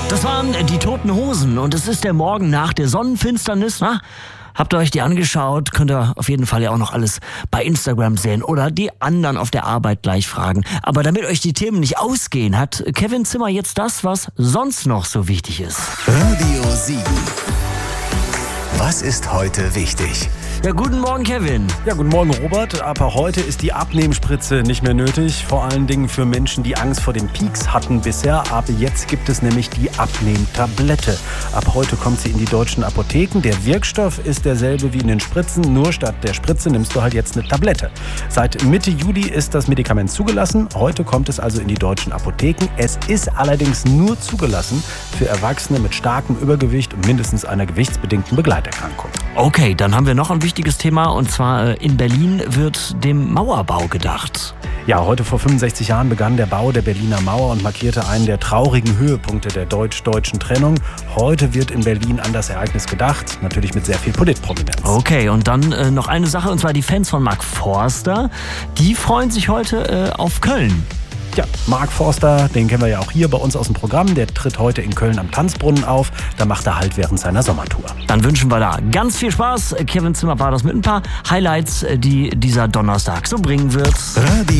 Das waren die Toten Hosen und es ist der Morgen nach der Sonnenfinsternis. Na? Habt ihr euch die angeschaut? Könnt ihr auf jeden Fall ja auch noch alles bei Instagram sehen oder die anderen auf der Arbeit gleich fragen. Aber damit euch die Themen nicht ausgehen, hat Kevin Zimmer jetzt das, was sonst noch so wichtig ist. Radio 7. Was ist heute wichtig? Ja, guten Morgen, Kevin. Ja, guten Morgen, Robert. Aber heute ist die Abnehmspritze nicht mehr nötig. Vor allen Dingen für Menschen, die Angst vor den Peaks hatten bisher. Aber jetzt gibt es nämlich die Abnehmtablette. Ab heute kommt sie in die deutschen Apotheken. Der Wirkstoff ist derselbe wie in den Spritzen. Nur statt der Spritze nimmst du halt jetzt eine Tablette. Seit Mitte Juli ist das Medikament zugelassen. Heute kommt es also in die deutschen Apotheken. Es ist allerdings nur zugelassen für Erwachsene mit starkem Übergewicht und mindestens einer gewichtsbedingten Begleiterkrankung. Okay, dann haben wir noch ein wichtiges Thema und zwar in Berlin wird dem Mauerbau gedacht. Ja, heute vor 65 Jahren begann der Bau der Berliner Mauer und markierte einen der traurigen Höhepunkte der deutsch-deutschen Trennung. Heute wird in Berlin an das Ereignis gedacht, natürlich mit sehr viel Politprominenz. Okay, und dann noch eine Sache, und zwar die Fans von Mark Forster, die freuen sich heute auf Köln. Ja, Mark Forster, den kennen wir ja auch hier bei uns aus dem Programm. Der tritt heute in Köln am Tanzbrunnen auf. Da macht er Halt während seiner Sommertour. Dann wünschen wir da ganz viel Spaß. Kevin Zimmer war das mit ein paar Highlights, die dieser Donnerstag so bringen wird. Radio